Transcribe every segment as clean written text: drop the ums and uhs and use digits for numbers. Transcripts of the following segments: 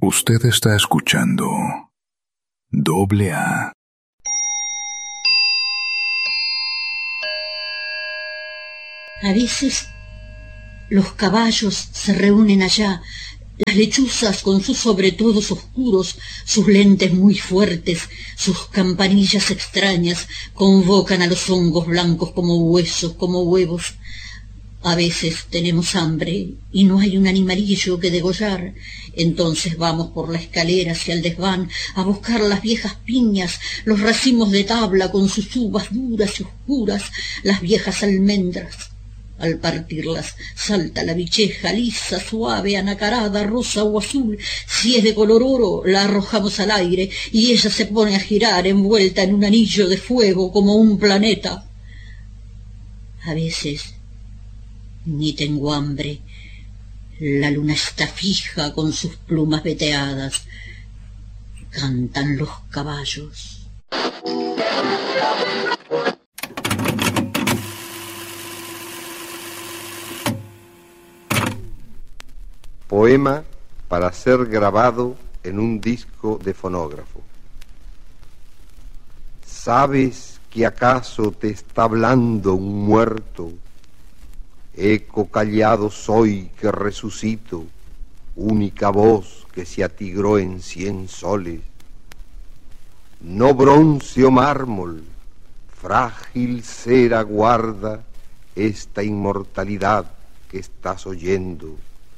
Usted está escuchando Doble A. A veces los caballos se reúnen allá, las lechuzas con sus sobretodos oscuros, sus lentes muy fuertes, sus campanillas extrañas, convocan a los hongos blancos como huesos, como huevos. A veces tenemos hambre y no hay un animalillo que degollar. Entonces vamos por la escalera hacia el desván a buscar las viejas piñas, los racimos de tabla con sus uvas duras y oscuras, las viejas almendras. Al partirlas salta la bicheja lisa, suave, anacarada, rosa o azul. Si es de color oro, la arrojamos al aire y ella se pone a girar envuelta en un anillo de fuego como un planeta. A veces ni tengo hambre. La luna está fija con sus plumas veteadas. Cantan los caballos. Poema para ser grabado en un disco de fonógrafo. ¿Sabes que acaso te está hablando un muerto? Eco callado soy que resucito, única voz que se atigró en 100 soles. No bronce o mármol, frágil cera guarda esta inmortalidad que estás oyendo.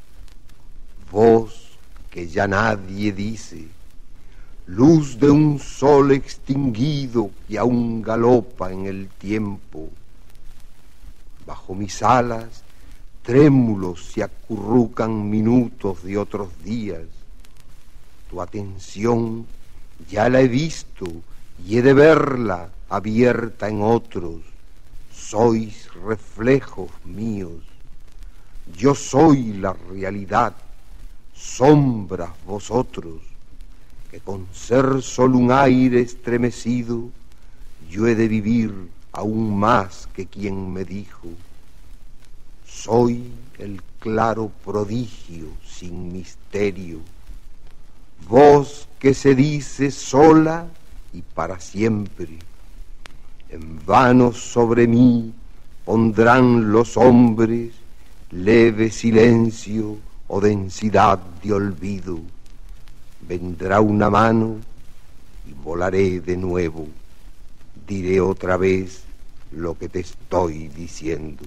Voz que ya nadie dice, luz de un sol extinguido que aún galopa en el tiempo. Bajo mis alas, trémulos se acurrucan minutos de otros días. Tu atención ya la he visto y he de verla abierta en otros. Sois reflejos míos. Yo soy la realidad, sombras vosotros, que con ser solo un aire estremecido, yo he de vivir aún más que quien me dijo. Soy el claro prodigio sin misterio, voz que se dice sola y para siempre. En vano sobre mí pondrán los hombres leve silencio o densidad de olvido. Vendrá una mano y volaré de nuevo. Diré otra vez lo que te estoy diciendo.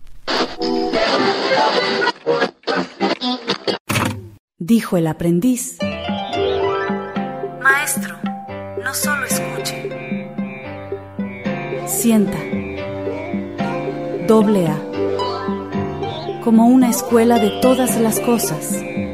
Dijo el aprendiz: Maestro, no solo escuche. Sienta. Doble A. Como una escuela de todas las cosas.